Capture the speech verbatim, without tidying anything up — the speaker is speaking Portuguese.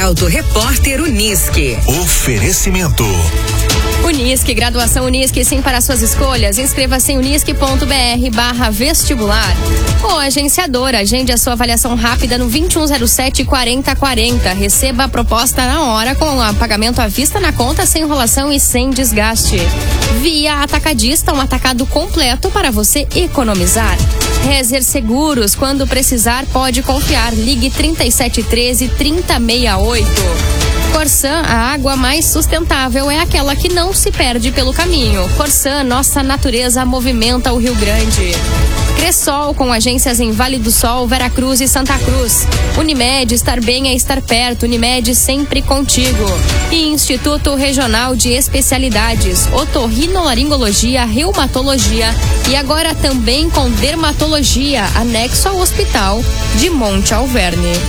Arauto Repórter Unisque. Oferecimento. Unisque, graduação Unisque, sim para suas escolhas. Inscreva-se em unisque.br barra vestibular. Ou agenciadora, agende a sua avaliação rápida no vinte e um zero sete, quarenta quarenta. Receba a proposta na hora com o pagamento à vista na conta, sem enrolação e sem desgaste. Via Atacadista, um atacado completo para você economizar. Rezer Seguros, quando precisar, pode confiar. Ligue trinta e sete treze, trinta sessenta e oito. Corsã, a água mais sustentável é aquela que não se perde pelo caminho. Corsã, nossa natureza movimenta o Rio Grande. Cressol, com agências em Vale do Sol, Veracruz e Santa Cruz. Unimed, estar bem é estar perto. Unimed, sempre contigo. E Instituto Regional de Especialidades, Otorrinolaringologia, Reumatologia e agora também com dermatologia, anexo ao Hospital de Monte Alverne.